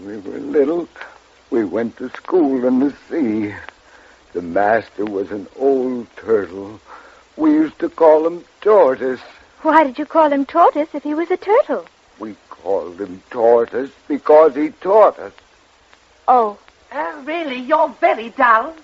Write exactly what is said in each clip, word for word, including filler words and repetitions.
When we were little, we went to school in the sea. The master was an old turtle. We used to call him Tortoise. Why did you call him Tortoise if he was a turtle? We called him Tortoise because he taught us. Oh. Oh, really? You're very dull.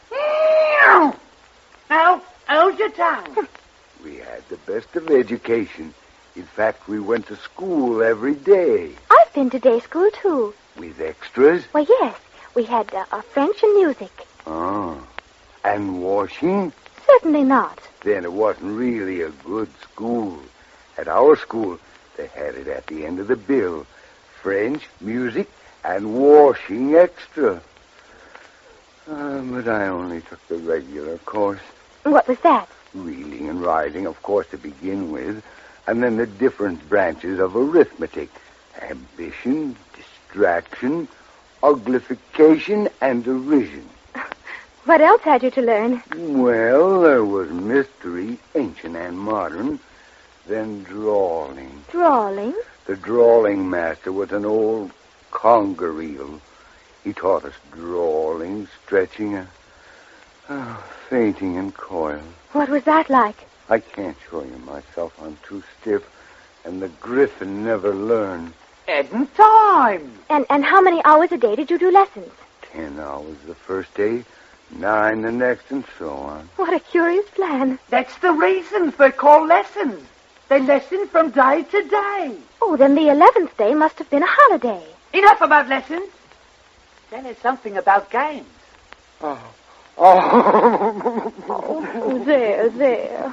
Now, hold your tongue. We had the best of education. In fact, we went to school every day. I've been to day school, too. With extras? Well, yes. We had uh, uh, French and music. Oh. And washing? Certainly not. Then it wasn't really a good school. At our school, they had it at the end of the bill. French, music, and washing extra. Uh, but I only took the regular course. What was that? Reading and writing, of course, to begin with. And then the different branches of arithmetic. Ambition, distraction, uglification, and derision. What else had you to learn? Well, there was mystery, ancient and modern. Then drawling. Drawling? The drawling master was an old conger eel. He taught us drawling, stretching, uh, oh, fainting and coil. What was that like? I can't show you myself. I'm too stiff. And the griffin never learned. Hadn't time. And and how many hours a day did you do lessons? Ten hours the first day, nine the next, and so on. What a curious plan. That's the reason for called lessons. They lesson from day to day. Oh, then the eleventh day must have been a holiday. Enough about lessons. Then there's something about games. Oh. Oh. Oh, there, there.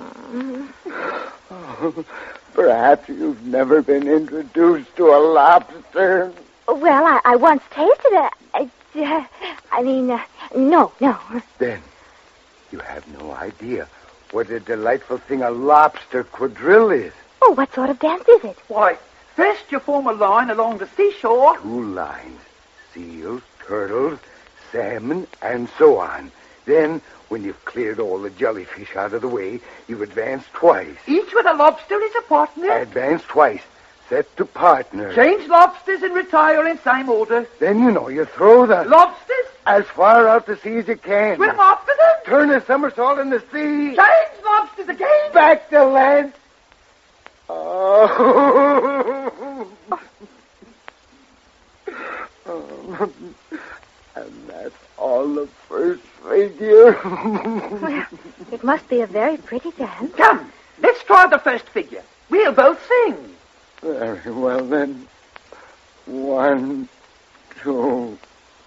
Oh, perhaps you've never been introduced to a lobster. Well, I, I once tasted it. I, uh, I mean, uh, no, no. Then you have no idea what a delightful thing a lobster quadrille is. Oh, what sort of dance is it? Why, first you form a line along the seashore. Two lines. Seals, turtles, salmon, and so on. Then, when you've cleared all the jellyfish out of the way, you advance twice. Each with a lobster is a partner. Advance twice. Set to partner. Change lobsters and retire in same order. Then, you know, you throw the... Lobsters? As far out to sea as you can. Swim after them? Turn a somersault in the sea. Change lobsters again? Back to land. Oh. Oh. And that's all the first figure. Well, it must be a very pretty dance. Come, let's try the first figure. We'll both sing. Very well, then. One,